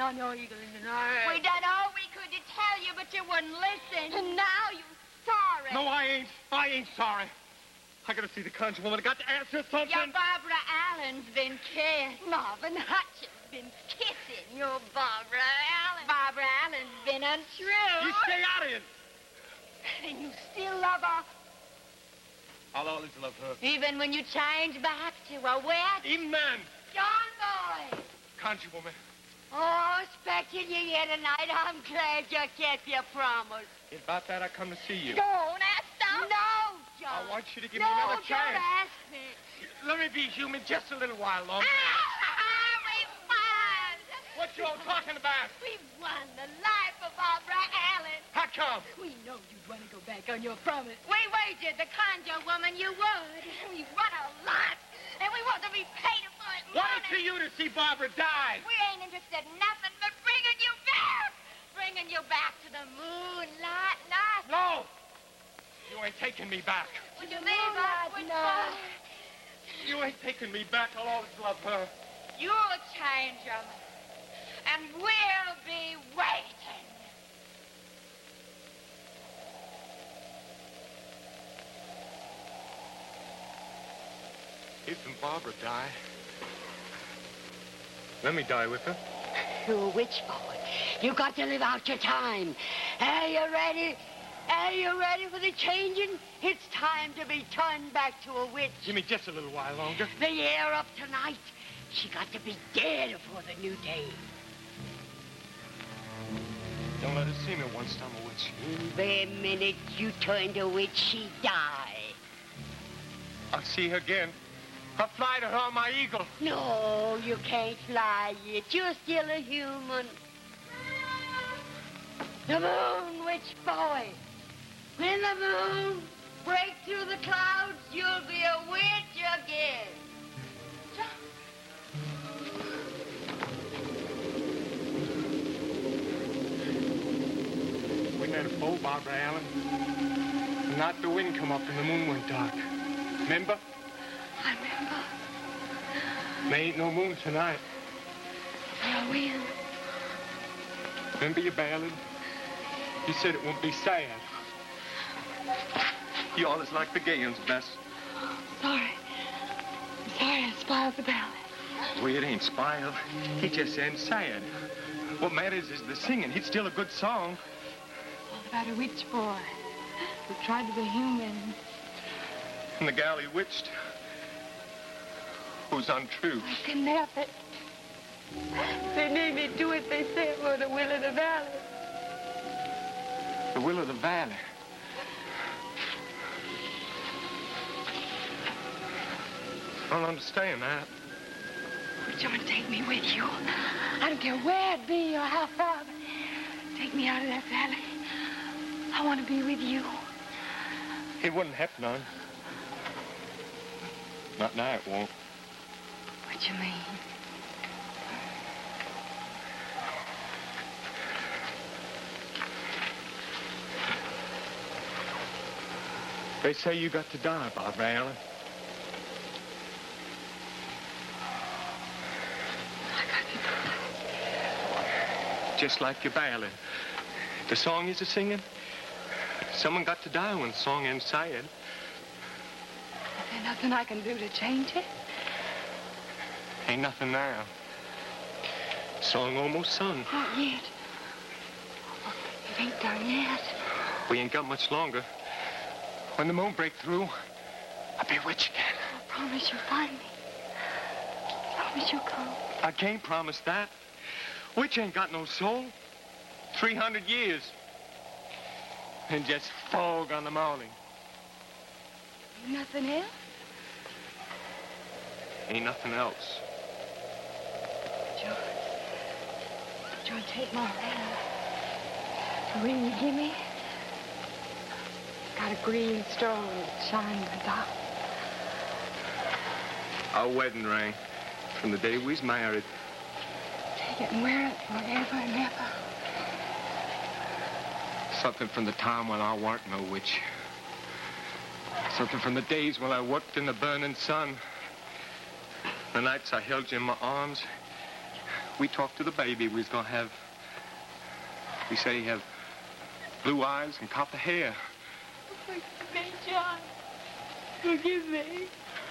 on your eagle in the night. We done all we could to tell you, but you wouldn't listen. And now you're sorry. No, I ain't sorry. I gotta see the conjure woman. I got to ask her something. Your Barbara Allen's been kissed. Marvin Hutchins been kissing your Barbara Allen. Barbara Allen's been untrue. You stay out of it. And you still love her. I'll always love her. Even when you change back to a wet? Even then. John Boy. Conjure woman. Oh, expecting you here tonight. I'm glad you kept your promise. About that, I come to see you. Don't ask them. No, John. I want you to give me another chance. No, don't ask me. Let me be human just a little while longer. We won. What you all talking about? We won the life of Barbara Allen. How come? We know you'd want to go back on your promise. We wagered the conjure woman you would. We won a lot. And we want to be paid for it. What is to you to see Barbara die? We ain't interested in nothing but bringing you back. Bringing you back to the moonlight night. No! You ain't taking me back. Would you leave us? No. You ain't taking me back. I'll always love her. You'll change them. And we'll be waiting. Isn't Barbara die? Let me die with her. You're a witch, boy. You got to live out your time. Are you ready? Are you ready for the changing? It's time to be turned back to a witch. Give me just a little while longer. The year up tonight. She got to be dead before the new day. Don't let her see me once I'm a witch. The minute you turn to witch, she die. I'll see her again. I'll fly to her on my eagle. No, you can't fly yet. You're still a human. The moon, witch boy. When the moon breaks through the clouds, you'll be a witch again. We made a foe, Barbara Allen. Not the wind come up and the moon went dark. Remember? I remember. There ain't no moon tonight. No wind. Remember your ballad? You said it won't be sad. You always like the gay ones best. Sorry. I'm sorry I spoiled the ballad. Well, it ain't spoiled. It just ain't sad. What matters is the singing. It's still a good song. All about a witch boy who tried to be human. And the gal he witched who's untrue. I couldn't help it. They made me do what they said for the will of the valley. The will of the valley. I don't understand that. John, take me with you. I don't care where it be or how far, but take me out of that valley. I want to be with you. It wouldn't happen none. Not now, it won't. What you mean? They say you got to die, Barbara Allen. I got to die. Just like your ballad. The song you're singing, someone got to die when the song ends sad. Is there nothing I can do to change it? Ain't nothing now. Song almost sung. Not yet. It ain't done yet. We ain't got much longer. When the moon break through, I'll be witch again. I promise you'll find me. I promise you'll come. I can't promise that. Witch ain't got no soul. 300 years. And just fog on the morning. Nothing else? Ain't nothing else. John, take my ring. The ring you give me? Got a green stone that shines in the dark. Our wedding ring from the day we was married. Take it and wear it forever and ever. Something from the time when I weren't no witch. Something from the days when I worked in the burning sun. The nights I held you in my arms. we talked to the baby. We said he'd have blue eyes and copper hair. Forgive me, John. Forgive me.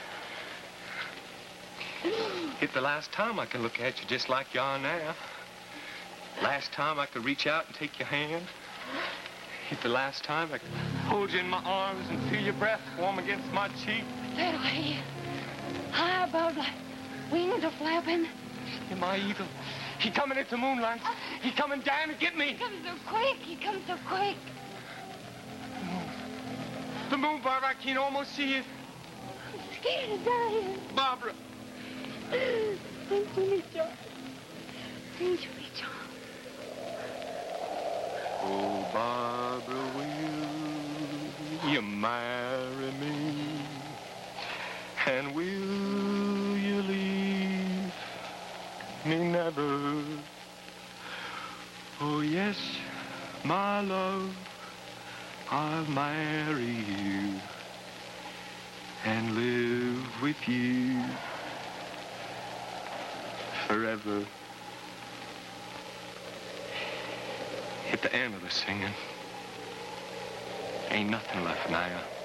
It's the last time I can look at you just like you are now. Last time I could reach out and take your hand. It's the last time I could hold you in my arms and feel your breath warm against my cheek. That I hear. High above, like wings are flapping. You're my eagle. He coming into moonlight. He coming down to get me. He comes so quick. He comes so quick. The moon, Barbara, I can almost see it. I'm scared of dying. Barbara. Sing to me, John. Sing to me, John. Oh, Barbara, will you marry me? And will you leave me never? Oh, yes, my love, I'll marry you and live with you forever. At the end of the singing, ain't nothing left now.